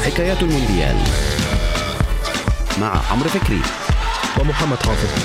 حكايات المونديال مع عمرو فكري ومحمد حافظ.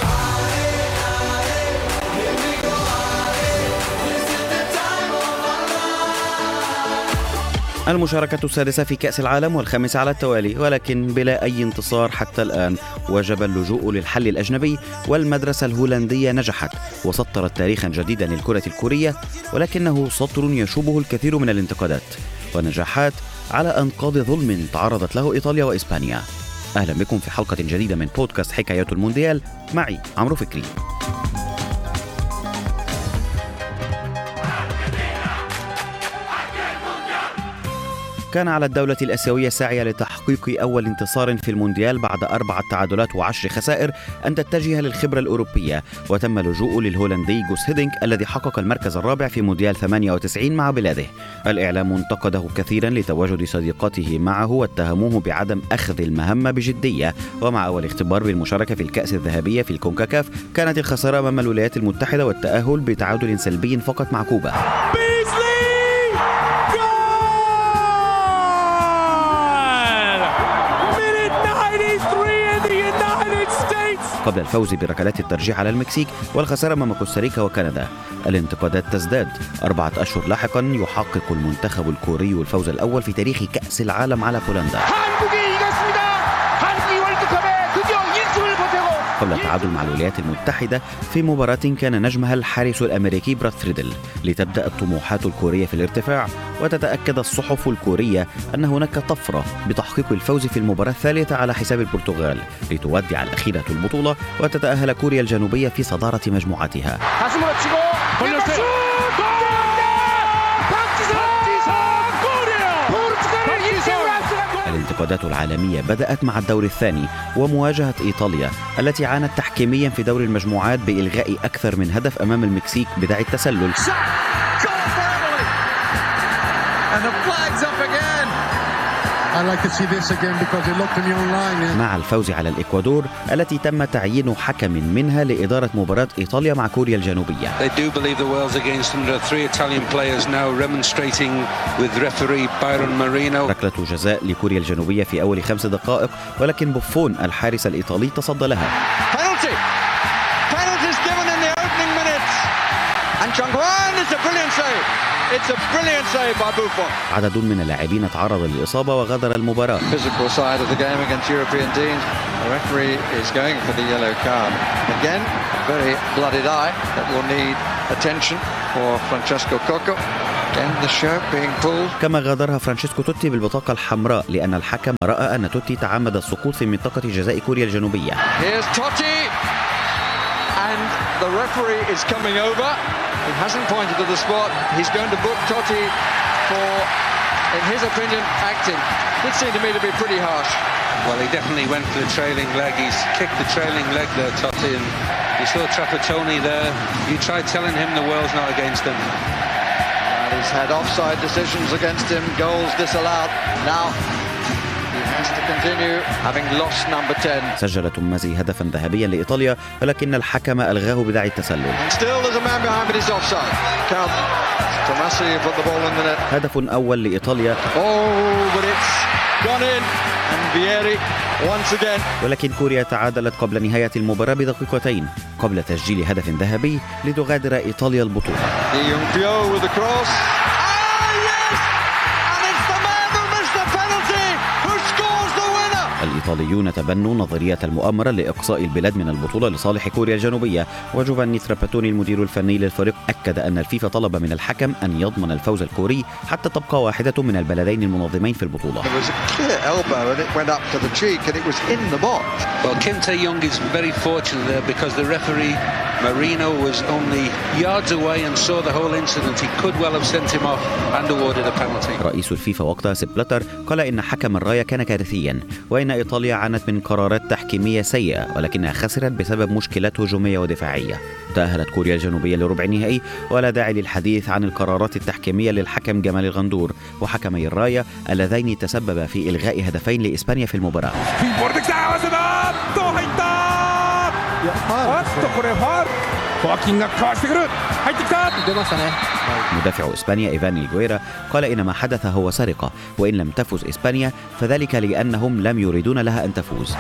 المشاركة السادسة في كأس العالم والخامسة على التوالي، ولكن بلا أي انتصار حتى الآن. وجب اللجوء للحل الأجنبي، والمدرسة الهولندية نجحت وسطرت تاريخا جديدا للكرة الكورية، ولكنه سطر يشوبه الكثير من الانتقادات ونجاحات على أنقاض ظلم تعرضت له إيطاليا وإسبانيا. أهلا بكم في حلقة جديدة من بودكاست حكايات المونديال، معي عمرو فكري. كان على الدولة الآسيوية الساعية لتحقيق أول انتصار في المونديال بعد 4 تعادلات و10 خسائر أن تتجه للخبرة الأوروبية، وتم اللجوء للهولندي جوس هيدينك الذي حقق المركز الرابع في مونديال 98 مع بلاده. الإعلام انتقده كثيرا لتواجد صديقاته معه واتهموه بعدم أخذ المهمة بجدية. ومع أول اختبار بالمشاركة في الكأس الذهبية في الكونكاكاف، كانت الخسارة أمام الولايات المتحدة والتأهل بتعادل سلبي فقط مع كوبا. قبل الفوز بركلات الترجيح على المكسيك والخسارة أمام كوستاريكا وكندا. الانتقادات تزداد. 4 أشهر لاحقا يحقق المنتخب الكوري الفوز الأول في تاريخ كأس العالم على بولندا قبل التعادل مع الولايات المتحدة في مباراة كان نجمها الحارس الأمريكي براد فريدل. لتبدأ الطموحات الكورية في الارتفاع، وتتأكد الصحف الكورية أن هناك طفرة بتحقيق الفوز في المباراة الثالثة على حساب البرتغال، لتودع الأخيرة البطولة وتتأهل كوريا الجنوبية في صدارة مجموعتها. الانتقادات العالمية بدأت مع الدور الثاني ومواجهة إيطاليا التي عانت تحكيميا في دور المجموعات بإلغاء أكثر من هدف أمام المكسيك بداعي التسلل. مع الفوز على الإكوادور التي تم تعيين حكم منها لإدارة مباراة إيطاليا مع كوريا الجنوبية. ركلة جزاء لكوريا الجنوبية في أول 5 دقائق، ولكن بوفون الحارس الإيطالي تصدى لها. عدد من اللاعبين تعرض للإصابة وغادر المباراة. كما غادرها فرانشيسكو توتي بالبطاقة الحمراء لأن الحكم رأى أن توتي تعمد السقوط في منطقة جزاء كوريا الجنوبية. And the referee is coming over. He hasn't pointed to the spot. He's going to book Totti for, in his opinion, acting. It seemed to me to be pretty harsh. Well, he definitely went for the trailing leg. He's kicked the trailing leg there, Totti, and you saw Trapattoni there. You tried telling him the world's not against him. He's had offside decisions against him, goals disallowed. Now سجل تومازي هدفا ذهبيا لإيطاليا، ولكن الحكم ألغاه بداعي التسلل. هدف أول لإيطاليا، ولكن كوريا تعادلت قبل نهاية المباراة بدقيقتين قبل تسجيل هدف ذهبي لتغادر إيطاليا البطولة. الإيطاليون تبنوا نظرية المؤامرة لإقصاء البلاد من البطولة لصالح كوريا الجنوبية، وجوفاني تراباتوني المدير الفني للفريق أكد أن الفيفا طلب من الحكم أن يضمن الفوز الكوري حتى تبقى واحدة من البلدين المنظمين في البطولة. Well, Kim Tae-young is very fortunate there because the referee Marino was only yards away and saw the whole incident. He could well have sent him off and awarded a penalty. رئيس الفيفا وقتها سيب بلاتر قال إن حكم الراية كان كارثيا، وإن إيطاليا عانت من قرارات تحكيمية سيئة، ولكنها خسرت بسبب مشكلات هجومية ودفاعية. تأهلت كوريا الجنوبية لربع النهائي، ولا داعي للحديث عن القرارات التحكيمية للحكم جمال الغندور وحكمي الراية اللذين تسببا في إلغاء هدفين لإسبانيا في المباراة. في と入った。あっとこれファウル。 ファールですね。 あっとこれファウル。 ファールですね。 あっとこれファウル。 ファールですね。 あっとこれファウル。 ファールですね。 あっとこれファウル。 ファールですね。 مدافع إسبانيا إيفان إلغويرا قال إن ما حدث هو سرقة، وإن لم تفز إسبانيا فذلك لأنهم لم يريدون لها أن تفوز.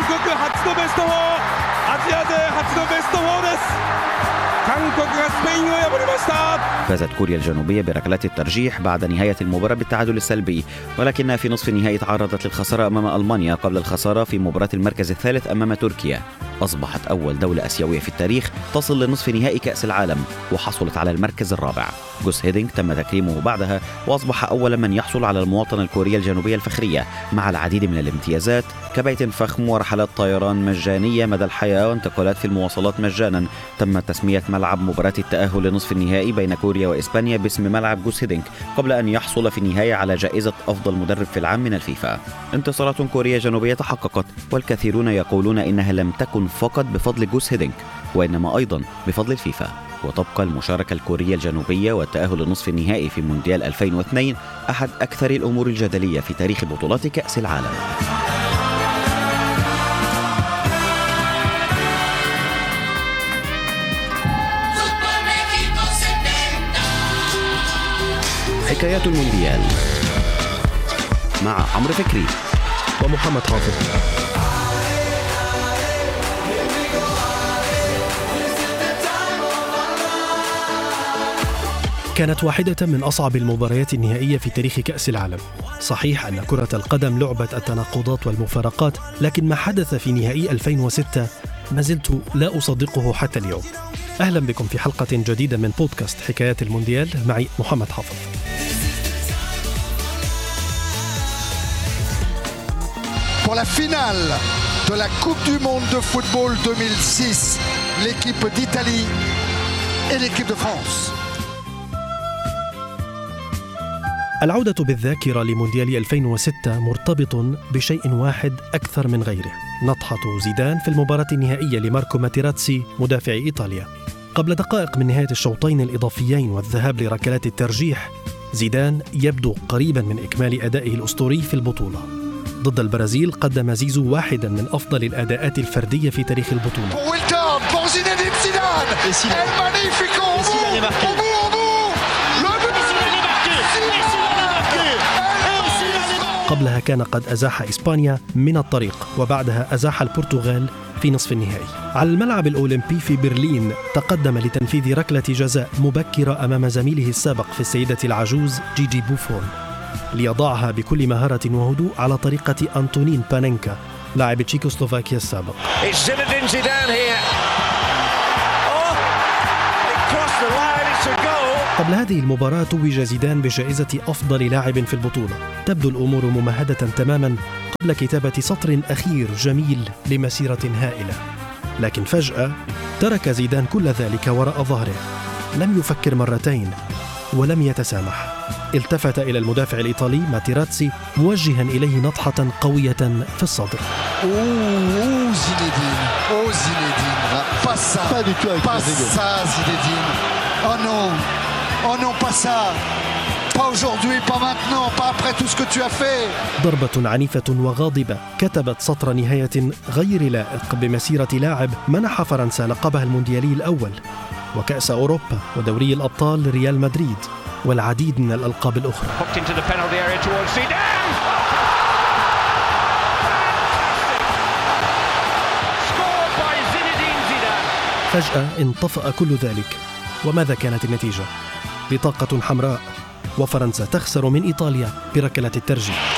فازت كوريا الجنوبية بركلات الترجيح بعد نهاية المباراة بالتعادل السلبي، ولكنها في نصف النهائي تعرضت للخسارة أمام ألمانيا قبل الخسارة في مباراة المركز الثالث أمام تركيا. أصبحت أول دولة آسيوية في التاريخ تصل لنصف نهائي كأس العالم، وحصلت على المركز الرابع. جوس هيدينغ تم تكريمه بعدها، وأصبح أول من يحصل على المواطنة الكورية الجنوبية الفخرية مع العديد من الامتيازات كبيت فخم ورحلات طيران مجانية مدى الحياة وانتقالات في المواصلات مجانا. تم تسمية ملعب مباراة التأهل لنصف النهائي بين كوريا وإسبانيا باسم ملعب جوس هيدينغ قبل أن يحصل في النهاية على جائزة أفضل مدرب في العام من الفيفا. انتصارات كوريا الجنوبية تحققت، والكثيرون يقولون إنها لم تكن فقط بفضل جوس هيدينغ وإنما أيضا بفضل الفيفا. وتبقى المشاركة الكورية الجنوبية والتأهل لنصف النهائي في مونديال 2002 أحد أكثر الأمور الجدلية في تاريخ بطولات كأس العالم. حكايات المونديال مع عمرو فكري ومحمد حافظ. كانت واحدة من أصعب المباريات النهائية في تاريخ كأس العالم. صحيح أن كرة القدم لعبة التناقضات والمفارقات، لكن ما حدث في نهائي 2006 ما زلت لا أصدقه حتى اليوم. أهلا بكم في حلقة جديدة من بودكاست حكايات المونديال معي محمد حافظ. Pour la finale de la Coupe du Monde de football 2006, l'équipe d'Italie et l'équipe de France. العودة بالذاكرة لمونديال 2006 مرتبط بشيء واحد أكثر من غيره: نطحة زيدان في المباراة النهائية لماركو ماتيراتسي مدافع إيطاليا. قبل دقائق من نهاية الشوطين الإضافيين والذهاب لركلات الترجيح، زيدان يبدو قريبا من إكمال أدائه الأسطوري في البطولة. ضد البرازيل قدم زيزو واحدا من أفضل الأداءات الفردية في تاريخ البطولة. قبلها كان قد أزاح إسبانيا من الطريق، وبعدها أزاح البرتغال في نصف النهائي. على الملعب الأولمبي في برلين تقدم لتنفيذ ركلة جزاء مبكرة أمام زميله السابق في السيدة العجوز جيجي بوفون، ليضعها بكل مهارة وهدوء على طريقة أنتونين بانينكا لاعب تشيكوسلوفاكيا السابق. قبل هذه المباراة توج زيدان بجائزة أفضل لاعب في البطولة. تبدو الأمور ممهدة تماما قبل كتابة سطر أخير جميل لمسيرة هائلة، لكن فجأة ترك زيدان كل ذلك وراء ظهره. لم يفكر مرتين ولم يتسامح. التفت إلى المدافع الإيطالي ماتيراتسي موجها إليه نطحة قوية في الصدر. ضربة عنيفة وغاضبة كتبت سطر نهاية غير لائق بمسيرة لاعب منح فرنسا لقبها المونديالي الأول وكأس أوروبا ودوري الأبطال ريال مدريد والعديد من الألقاب الأخرى. فجأة انطفأ كل ذلك، وماذا كانت النتيجة؟ بطاقة حمراء، وفرنسا تخسر من إيطاليا بركلة الترجيح.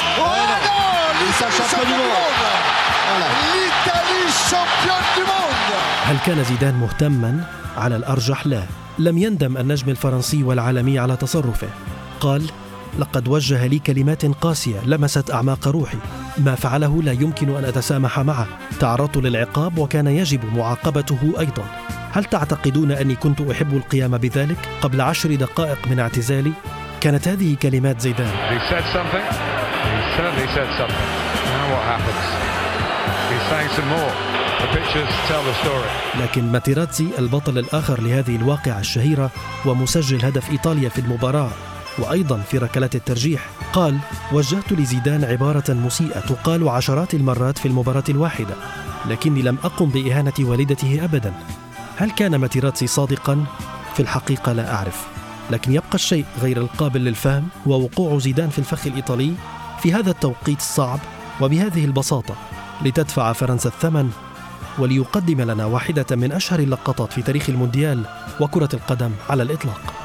هل كان زيدان مهتما؟ على الأرجح لا. لم يندم النجم الفرنسي والعالمي على تصرفه. قال: لقد وجه لي كلمات قاسية لمست أعماق روحي. ما فعله لا يمكن أن أتسامح معه. تعرضت للعقاب وكان يجب معاقبته أيضا. هل تعتقدون أني كنت أحب القيام بذلك قبل 10 دقائق من اعتزالي؟ كانت هذه كلمات زيدان. لكن ماتيراتسي البطل الآخر لهذه الواقعة الشهيرة ومسجل هدف إيطاليا في المباراة وأيضا في ركلات الترجيح، قال: وجهت لزيدان عبارة مسيئة تقال عشرات المرات في المباراة الواحدة، لكني لم أقم بإهانة والدته أبدا. هل كان ماتيراتسي صادقا؟ في الحقيقة لا أعرف، لكن يبقى الشيء غير القابل للفهم ووقوع زيدان في الفخ الإيطالي في هذا التوقيت الصعب وبهذه البساطة لتدفع فرنسا الثمن وليقدم لنا واحدة من أشهر اللقطات في تاريخ المونديال وكرة القدم على الإطلاق.